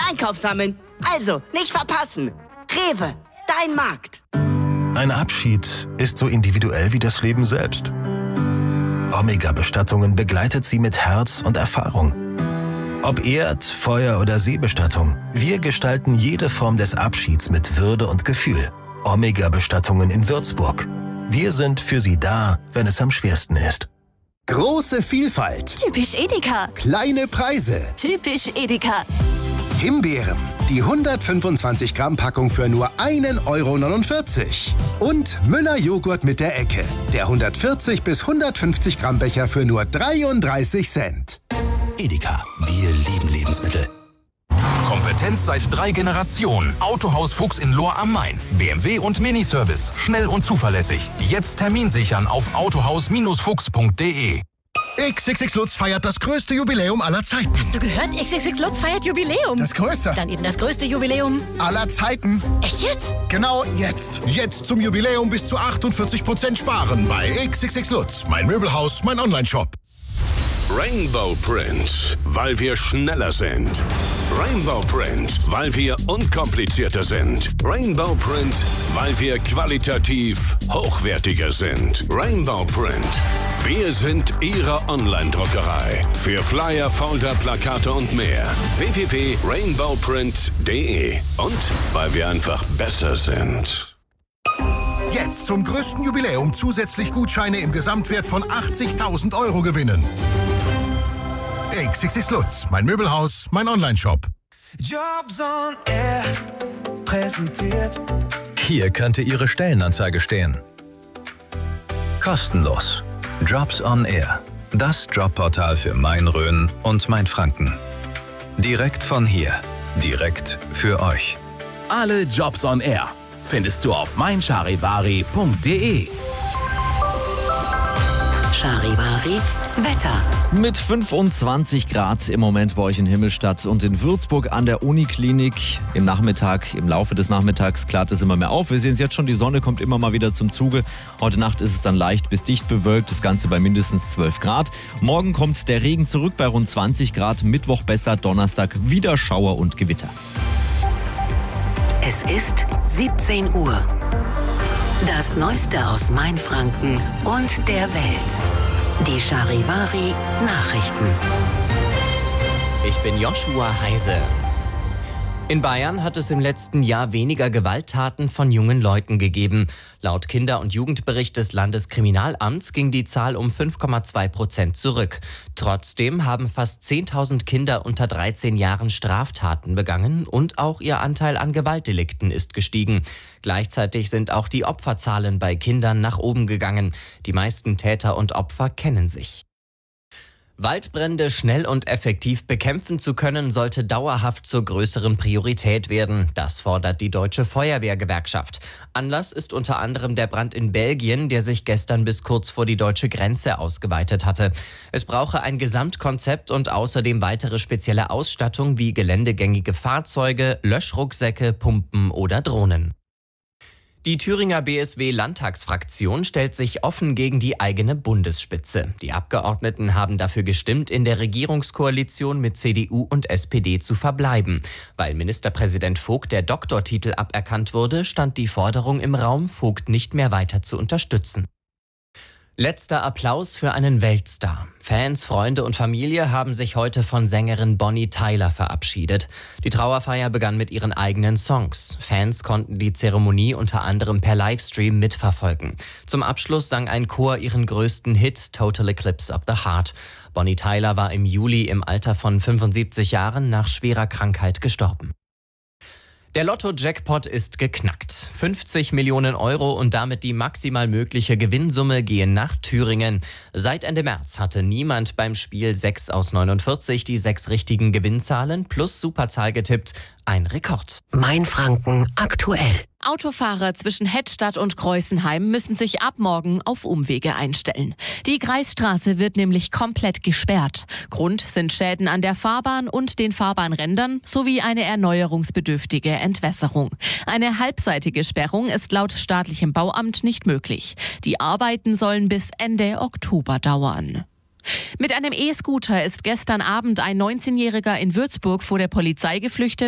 Einkauf sammeln. Also, nicht verpassen. Rewe, dein Markt. Ein Abschied ist so individuell wie das Leben selbst. Omega-Bestattungen begleitet Sie mit Herz und Erfahrung. Ob Erd-, Feuer- oder Seebestattung, wir gestalten jede Form des Abschieds mit Würde und Gefühl. Omega-Bestattungen in Würzburg. Wir sind für Sie da, wenn es am schwersten ist. Große Vielfalt. Typisch Edeka. Kleine Preise. Typisch Edeka. Himbeeren. Die 125 Gramm Packung für nur 1,49 €. Und Müller-Joghurt mit der Ecke. Der 140 bis 150 Gramm Becher für nur 33 Cent. Edeka, wir lieben Lebensmittel. Kompetenz seit 3 Generationen. Autohaus Fuchs in Lohr am Main. BMW und Miniservice. Schnell und zuverlässig. Jetzt Termin sichern auf autohaus-fuchs.de. XXX Lutz feiert das größte Jubiläum aller Zeiten. Hast du gehört? XXX Lutz feiert Jubiläum. Das größte. Dann eben das größte Jubiläum aller Zeiten. Echt jetzt? Genau jetzt. Jetzt zum Jubiläum bis zu 48% sparen bei XXX Lutz. Mein Möbelhaus, mein Onlineshop. Rainbow Print, weil wir schneller sind. Rainbow Print, weil wir unkomplizierter sind. Rainbow Print, weil wir qualitativ hochwertiger sind. Rainbow Print, wir sind Ihre Online-Druckerei. Für Flyer, Folder, Plakate und mehr. www.rainbowprint.de. Und weil wir einfach besser sind. Jetzt zum größten Jubiläum zusätzlich Gutscheine im Gesamtwert von 80.000 € gewinnen. XXX Lutz, mein Möbelhaus, mein Onlineshop. Jobs on Air präsentiert. Hier könnte Ihre Stellenanzeige stehen. Kostenlos. Jobs on Air. Das Jobportal für Main-Rhön und Main-Franken. Direkt von hier. Direkt für euch. Alle Jobs on Air findest du auf meincharivari.de. Charivari Wetter. Mit 25 Grad im Moment bei euch in Himmelstadt und in Würzburg an der Uniklinik. Im Laufe des Nachmittags klart es immer mehr auf. Wir sehen es jetzt schon, die Sonne kommt immer mal wieder zum Zuge. Heute Nacht ist es dann leicht bis dicht bewölkt, das Ganze bei mindestens 12 Grad. Morgen kommt der Regen zurück bei rund 20 Grad. Mittwoch besser, Donnerstag wieder Schauer und Gewitter. Es ist 17 Uhr. Das Neueste aus Mainfranken und der Welt. Die Charivari Nachrichten. Ich bin Joshua Heise. In Bayern hat es im letzten Jahr weniger Gewalttaten von jungen Leuten gegeben. Laut Kinder- und Jugendbericht des Landeskriminalamts ging die Zahl um 5,2% zurück. Trotzdem haben fast 10.000 Kinder unter 13 Jahren Straftaten begangen und auch ihr Anteil an Gewaltdelikten ist gestiegen. Gleichzeitig sind auch die Opferzahlen bei Kindern nach oben gegangen. Die meisten Täter und Opfer kennen sich. Waldbrände schnell und effektiv bekämpfen zu können, sollte dauerhaft zur größeren Priorität werden. Das fordert die Deutsche Feuerwehrgewerkschaft. Anlass ist unter anderem der Brand in Belgien, der sich gestern bis kurz vor die deutsche Grenze ausgeweitet hatte. Es brauche ein Gesamtkonzept und außerdem weitere spezielle Ausstattung wie geländegängige Fahrzeuge, Löschrucksäcke, Pumpen oder Drohnen. Die Thüringer BSW-Landtagsfraktion stellt sich offen gegen die eigene Bundesspitze. Die Abgeordneten haben dafür gestimmt, in der Regierungskoalition mit CDU und SPD zu verbleiben. Weil Ministerpräsident Vogt der Doktortitel aberkannt wurde, stand die Forderung im Raum, Vogt nicht mehr weiter zu unterstützen. Letzter Applaus für einen Weltstar. Fans, Freunde und Familie haben sich heute von Sängerin Bonnie Tyler verabschiedet. Die Trauerfeier begann mit ihren eigenen Songs. Fans konnten die Zeremonie unter anderem per Livestream mitverfolgen. Zum Abschluss sang ein Chor ihren größten Hit Total Eclipse of the Heart. Bonnie Tyler war im Juli im Alter von 75 Jahren nach schwerer Krankheit gestorben. Der Lotto-Jackpot ist geknackt. 50 Millionen Euro und damit die maximal mögliche Gewinnsumme gehen nach Thüringen. Seit Ende März hatte niemand beim Spiel 6 aus 49 die 6 richtigen Gewinnzahlen plus Superzahl getippt. Ein Rekord. Mainfranken aktuell. Autofahrer zwischen Hettstadt und Kreuzenheim müssen sich ab morgen auf Umwege einstellen. Die Kreisstraße wird nämlich komplett gesperrt. Grund sind Schäden an der Fahrbahn und den Fahrbahnrändern sowie eine erneuerungsbedürftige Entwässerung. Eine halbseitige Sperrung ist laut staatlichem Bauamt nicht möglich. Die Arbeiten sollen bis Ende Oktober dauern. Mit einem E-Scooter ist gestern Abend ein 19-Jähriger in Würzburg vor der Polizei geflüchtet.